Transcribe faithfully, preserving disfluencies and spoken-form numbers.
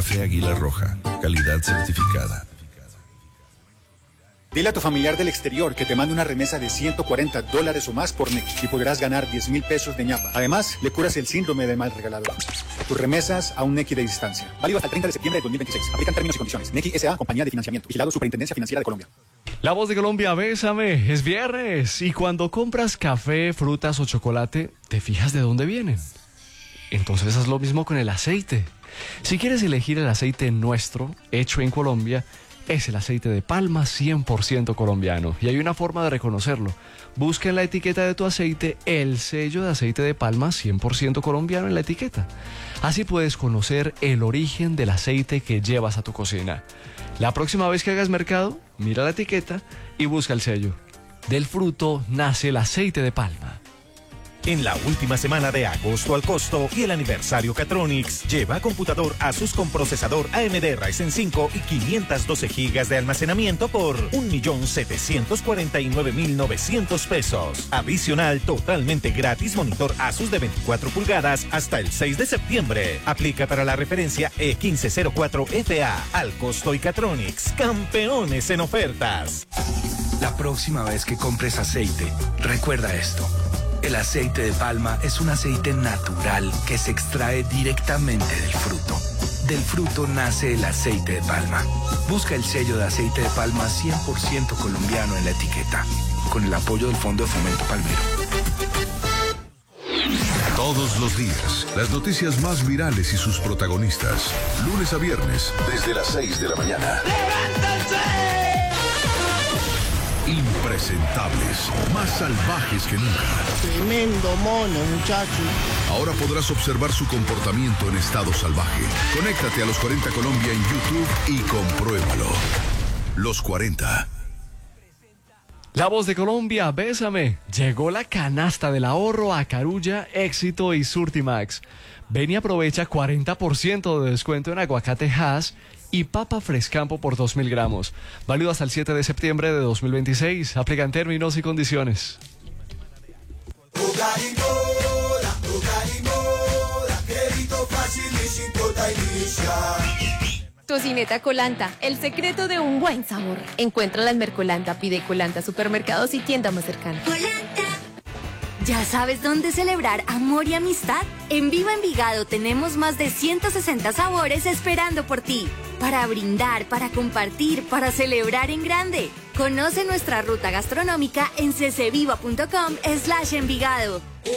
Café Águila Roja, calidad certificada. Dile a tu familiar del exterior que te mande una remesa de ciento cuarenta dólares o más por Nequi y podrás ganar diez mil pesos de ñapa. Además, le curas el síndrome de mal regalador. Tus remesas a un Nequi de distancia. Válido hasta el treinta de septiembre de dos mil veintiséis. Aplican términos y condiciones. Nequi S A, compañía de financiamiento. Vigilado Superintendencia Financiera de Colombia. La Voz de Colombia, bésame, es viernes. Y cuando compras café, frutas o chocolate, ¿te fijas de dónde vienen? Entonces haz lo mismo con el aceite. Si quieres elegir el aceite nuestro, hecho en Colombia, es el aceite de palma cien por ciento colombiano. Y hay una forma de reconocerlo. Busca en la etiqueta de tu aceite el sello de aceite de palma cien por ciento colombiano en la etiqueta. Así puedes conocer el origen del aceite que llevas a tu cocina. La próxima vez que hagas mercado, mira la etiqueta y busca el sello. Del fruto nace el aceite de palma. En la última semana de agosto al costo y el aniversario Catronics, lleva computador Asus con procesador A M D Ryzen cinco y quinientas doce gigas de almacenamiento por un millón setecientos cuarenta y nueve mil novecientos pesos. Adicional, totalmente gratis monitor Asus de veinticuatro pulgadas hasta el seis de septiembre. Aplica para la referencia E quince cero cuatro F A. Al costo y Catronics, campeones en ofertas. La próxima vez que compres aceite, recuerda esto. El aceite de palma es un aceite natural que se extrae directamente del fruto. Del fruto nace el aceite de palma. Busca el sello de aceite de palma cien por ciento colombiano en la etiqueta, con el apoyo del Fondo de Fomento Palmero. Todos los días, las noticias más virales y sus protagonistas. Lunes a viernes, desde las seis de la mañana. ¡Levántense! Impresentables, más salvajes que nunca. Tremendo mono, muchacho. Ahora podrás observar su comportamiento en estado salvaje. Conéctate a Los cuarenta Colombia en YouTube y compruébalo. Los cuarenta. La Voz de Colombia, bésame. Llegó la canasta del ahorro a Carulla, Éxito y Surtimax. Ven y aprovecha cuarenta por ciento de descuento en aguacate Hass y papa Frescampo por dos mil gramos. Válido hasta el siete de septiembre de dos mil veintiséis. Aplican términos y condiciones. Tocineta Colanta, el secreto de un buen sabor. Encuéntrala en Mercolanta, pide Colanta, supermercados y tienda más cercana. ¿Ya sabes dónde celebrar amor y amistad? En Viva Envigado tenemos más de ciento sesenta sabores esperando por ti. Para brindar, para compartir, para celebrar en grande. Conoce nuestra ruta gastronómica en ccviva punto com slash Envigado.